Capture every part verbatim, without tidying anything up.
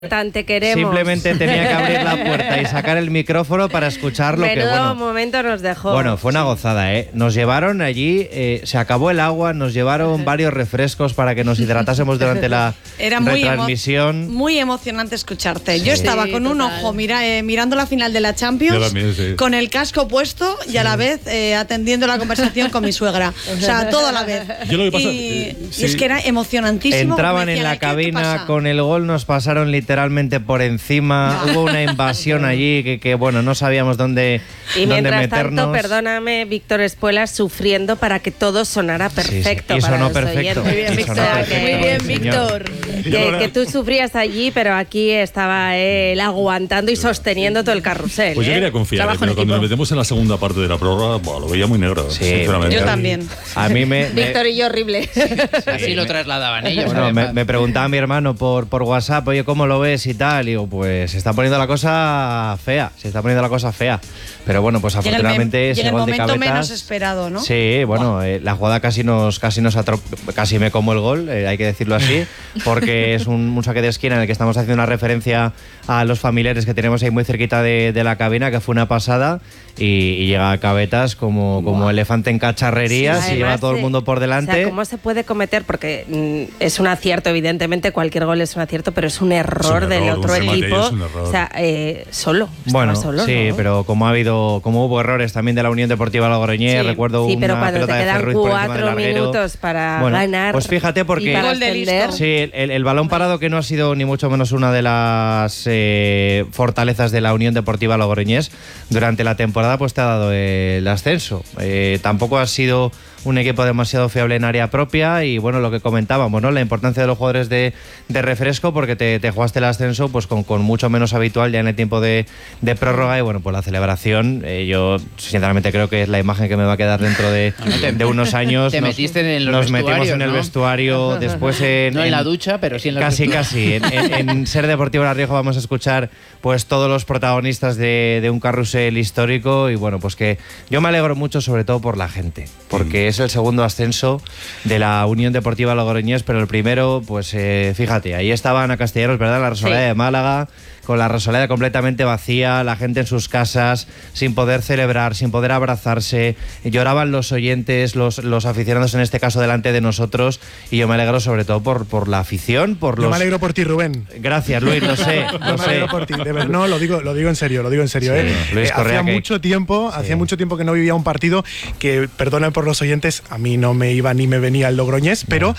Te queremos. Simplemente tenía que abrir la puerta y sacar el micrófono para escuchar lo Menudo que bueno. momento nos dejó. Bueno, fue una gozada, ¿eh? Nos llevaron allí, eh, se acabó el agua, nos llevaron varios refrescos para que nos hidratásemos durante la Era muy retransmisión. Emo muy emocionante escucharte. Sí. Yo estaba Sí, con un total. ojo mira, eh, mirando la final de la Champions, Yo también, sí. con el casco puesto y a la vez eh, atendiendo la conversación con mi suegra. O sea, todo a la vez. Yo lo que pasa- y, eh, y sí. es que era emocionantísimo. Entraban Me en decían, la "¿Qué te cabina pasa?". con el gol, nos pasaron literalmente por encima. Hubo una invasión allí que, que bueno, no sabíamos dónde, Y dónde mientras meternos. tanto, perdóname, Víctor Espuelas sufriendo para que todo sonara perfecto. Sí, sí. Y para sonó los perfecto. oyentes. Muy bien, O Víctor. sea, Sonó que- perfecto, Muy bien, sí, Víctor. Que, que tú sufrías allí, pero aquí estaba él aguantando y sosteniendo todo el carrusel. Pues yo ¿eh? quería confiar, Trabajo eh, pero en cuando nos equipo. metemos en la segunda parte de la prórroga, buah, lo veía muy negro, Sí, sinceramente. Yo también. A mí me, me- Víctor y yo horrible. Así lo trasladaban ellos. Bueno, me, además. me preguntaba mi hermano por, por WhatsApp, oye, ¿cómo lo ves y tal? Y digo, pues se está poniendo la cosa fea, se está poniendo la cosa fea. Pero bueno, pues Llega el, mem- afortunadamente ese llega el gol de momento Cabetas... menos esperado, ¿no? Sí, bueno, eh, la jugada casi nos casi nos atrop- casi me como el gol, eh, hay que decirlo así, porque es un, un saque de esquina en el que estamos haciendo una referencia a los familiares que tenemos ahí muy cerquita de, de la cabina, que fue una pasada, y, y llega Cabetas como, como elefante en cacharrerías Sí, y lleva a además, todo el mundo por O delante. sea, ¿cómo se puede cometer? Porque mm, es un acierto, evidentemente, cualquier gol es un acierto, pero es un error, Es un del error, otro un remate equipo. es un error. O sea, eh, solo. estaba Bueno, solo, sí, ¿no? pero como ha habido, como hubo errores también de la Unión Deportiva Logroñés, Sí, recuerdo Sí, pero una cuando pelota te de quedan Ferruiz por encima del cuatro larguero. minutos para Bueno, ganar. pues fíjate porque- y para Gol de listo. ascender. Sí, el, el balón parado, que no ha sido ni mucho menos una de las eh, fortalezas de la Unión Deportiva Logroñés durante la temporada, pues te ha dado el ascenso. Eh, tampoco ha sido un equipo demasiado fiable en área propia y bueno, lo que comentábamos, ¿no? La importancia de los jugadores de, de refresco, porque te, te jugaste el ascenso pues con, con mucho menos habitual ya en el tiempo de, de prórroga. Y bueno, pues la celebración, eh, yo sinceramente creo que es la imagen que me va a quedar dentro de, de unos años. Te Nos- metiste en los Nos metimos vestuarios, en el ¿no? vestuario, después en... No en la ducha, pero sí en los Casi, vestuarios. casi. En, en- en Ser Deportivo La Rioja vamos a escuchar pues todos los protagonistas de, de un carrusel histórico y bueno, pues que yo me alegro mucho sobre todo por la gente, porque es el segundo ascenso de la Unión Deportiva Logroñés, pero el primero, pues eh, fíjate, ahí estaban Ana Castellanos, ¿verdad? La Rosaleda Sí. de Málaga, con la Rosaleda completamente vacía, la gente en sus casas, sin poder celebrar, sin poder abrazarse, lloraban los oyentes, los, los aficionados en este caso delante de nosotros, y yo me alegro sobre todo por, por la afición, por Yo los... me alegro por ti, Rubén. Gracias, Luis, lo sé, Yo lo me sé. alegro por ti, de verdad. No, lo digo, lo digo en serio, lo digo en serio. Sí, ¿eh? Luis Eh, Correa, hacía que- mucho tiempo, hacía mucho tiempo que no vivía un partido que, perdonen por los oyentes, a mí no me iba ni me venía el Logroñés, pero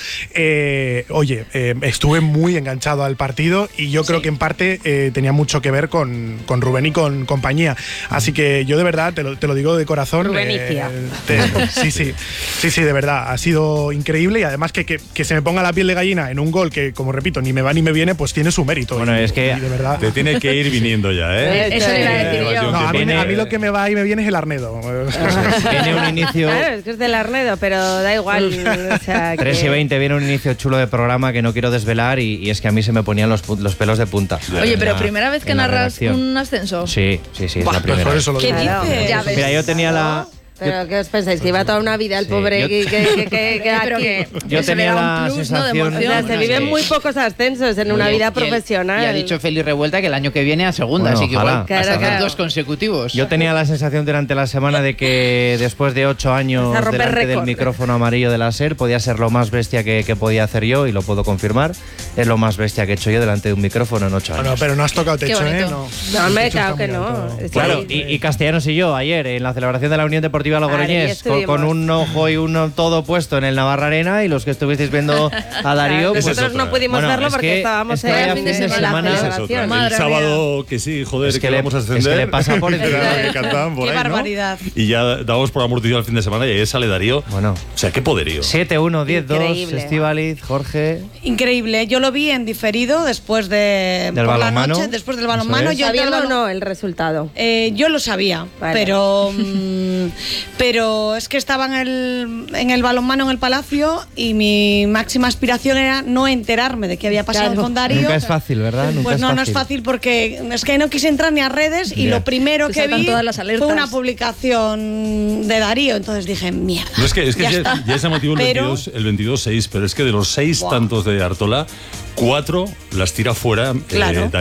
eh, oye, eh, estuve muy enganchado al partido y yo creo que en parte eh, tenía mucho que ver con, con Rubén y con compañía. Así que yo de verdad te lo, te lo digo de corazón. Rubenicia. te- sí, sí, sí, sí, de verdad, ha sido increíble y además que, que, que se me ponga la piel de gallina en un gol que, como repito, ni me va ni me viene, pues tiene su mérito. Bueno, Y- es que- y de verdad. Te tiene que ir viniendo ya, ¿eh? Eso iba a decir Eh, yo. No, a, mí, viene- a mí lo que me va y me viene es el Arnedo. Viene un inicio... Claro, es que es del Arnedo, pero da igual. O sea, tres que- y veinte viene un inicio chulo de programa que no quiero desvelar y, y es que a mí se me ponían los, pu- los pelos de punta. Oye, En pero la- primera vez que en la narras redacción. un ascenso. Sí, sí, sí, es la Pues primera. por eso lo ¿Qué digo. Claro. dices? Ya ves. Mira, yo tenía la... ¿Pero qué os pensáis? ¿Que iba toda una vida el Sí, pobre yo- que, que, que, que- que Pero aquí? que Yo eso le tenía da la un plus, ¿no? de sensación- O emoción. sea, se Bueno, viven sí. muy pocos ascensos en una Oye, vida y el- profesional. Y ha dicho Félix Revuelta que el año que viene a segunda, Bueno, así que ojalá. igual vas Claro, a hacer claro. dos consecutivos. Yo tenía la sensación durante la semana de que después de ocho años Vas a romper delante del récord. micrófono amarillo de la SER podía ser lo más bestia que, que podía hacer yo y lo puedo confirmar. Es lo más bestia que he hecho yo delante de un micrófono en ocho No, años. no, pero no has tocado techo, ¿eh? bonito. No, No, hombre, El techo claro está que muy no. alto. Es que- Claro, y, y Castellanos y yo ayer en la celebración de la Unión Deportiva Ahí Logroñés con, estuvimos. con un ojo y uno todo puesto en el Navarra Arena y los que estuvisteis viendo a Darío pues, Nosotros no pudimos bueno, verlo es porque que- estábamos es que en vaya el fin fin de de semana. semana. la Esa es celebración. otra. Madre el sábado que sí, joder, Es que, que le- vamos a es que ascender. le pasa por encima. Que cantaban por Qué ahí, ¿no? barbaridad. Y ya damos por amortizado el fin de semana y ahí sale Darío. Bueno. O sea, qué poderío. siete uno, diez dos, Increíble. Estíbaliz, Jorge. Increíble. Yo lo vi en diferido después de Del por la balonmano. noche, después del Eso balonmano. es. Yo, ¿Sabían del o balon- no el resultado? Eh, yo lo sabía, Vale. pero mm, Pero es que estaba en el, en el balonmano en el Palacio y mi máxima aspiración era no enterarme de qué había pasado Claro. con Darío. Nunca es fácil, ¿verdad? Nunca Pues es no, fácil. no es fácil porque es que no quise entrar ni a redes y Ya. lo primero Te que saltan vi todas las alertas. fue una publicación de Darío. Entonces dije, mierda. No, es que, es que ya ya, está. ya se motivó el Pero- veintidós, el veintidós seis, pero es que de los seis Buah. tantos de Artola, cuatro las tira fuera eh, Claro.